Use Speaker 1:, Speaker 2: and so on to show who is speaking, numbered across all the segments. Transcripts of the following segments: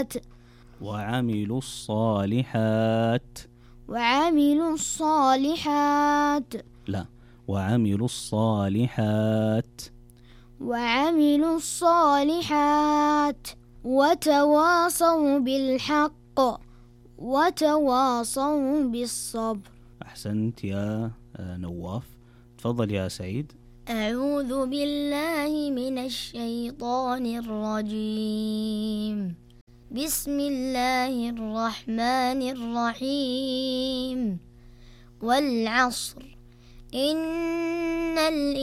Speaker 1: وعملوا الصالحات.
Speaker 2: وعملوا الصالحات.
Speaker 1: لا، وعملوا الصالحات.
Speaker 2: وعملوا الصالحات وتواصوا بالحق وتواصوا بالصبر.
Speaker 1: أحسنت يا نواف. تفضل يا سعيد.
Speaker 2: أعوذ بالله من الشيطان الرجيم. بسم الله الرحمن الرحيم. والعصر إن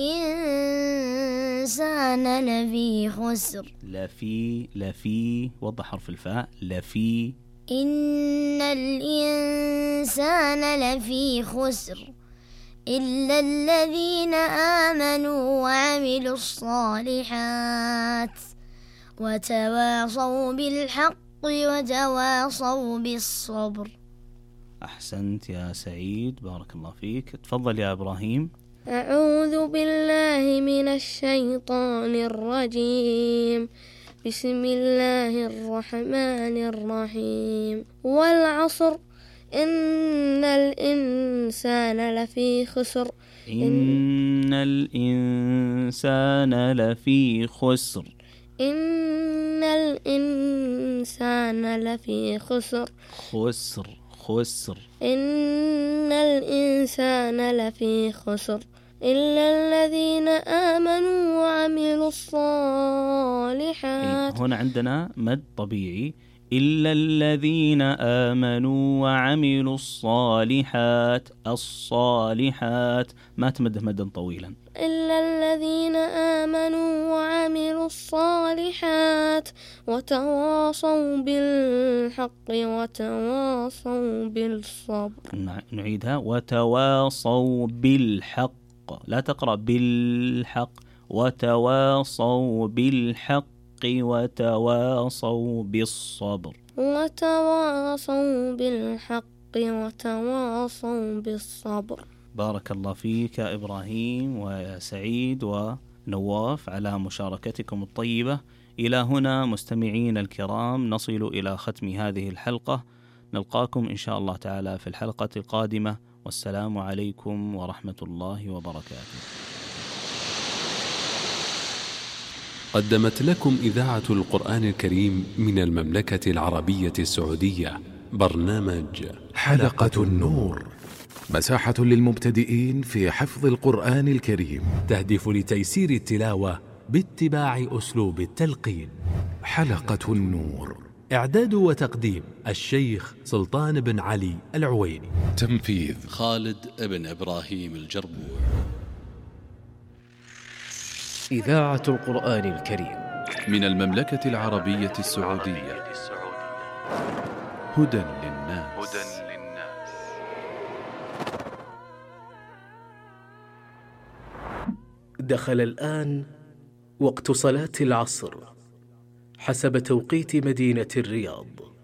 Speaker 2: الإنسان لفي خسر.
Speaker 1: لفي وضح حرف الفاء. لفي.
Speaker 2: إن الإنسان لفي خسر إلا الذين آمنوا وعملوا الصالحات وتواصوا بالحق وتواصوا بالصبر.
Speaker 1: أحسنت يا سعيد، بارك الله فيك. تفضل يا إبراهيم.
Speaker 3: أعوذ بالله من الشيطان الرجيم. بسم الله الرحمن الرحيم. والعصر إن الإنسان لفي خسر.
Speaker 1: إن الإنسان لفي خسر.
Speaker 3: إن الإنسان لفي خسر.
Speaker 1: خسر.
Speaker 3: إن الإنسان لفي خسر إلا الذين آمنوا وعملوا الصالحات.
Speaker 1: هنا عندنا مد طبيعي. إلا الذين آمنوا وعملوا الصالحات. الصالحات ما تمده مدا طويلا.
Speaker 3: إلا الذين آمنوا وعملوا الصالحات وتواصوا بالحق وتواصوا بالصبر.
Speaker 1: نعيدها. وتواصوا بالحق. لا تقرأ بالحق. وتواصوا بالحق وتواصوا بالصبر.
Speaker 3: وتواصوا بالحق وتواصوا بالصبر.
Speaker 1: بارك الله فيك يا إبراهيم ويا سعيد ونواف على مشاركتكم الطيبة. إلى هنا مستمعين الكرام نصل إلى ختم هذه الحلقة. نلقاكم إن شاء الله تعالى في الحلقة القادمة، والسلام عليكم ورحمة الله وبركاته.
Speaker 4: قدمت لكم إذاعة القرآن الكريم من المملكة العربية السعودية برنامج
Speaker 5: حلقة النور، مساحة للمبتدئين في حفظ القرآن الكريم،
Speaker 4: تهدف لتيسير التلاوة باتباع أسلوب التلقين.
Speaker 5: حلقة النور،
Speaker 4: إعداد وتقديم الشيخ سلطان بن علي العويني،
Speaker 5: تنفيذ
Speaker 6: خالد بن إبراهيم الجربوع.
Speaker 7: إذاعة القرآن الكريم
Speaker 6: من المملكة العربية السعودية. هدى للناس.
Speaker 7: دخل الآن وقت صلاة العصر حسب توقيت مدينة الرياض.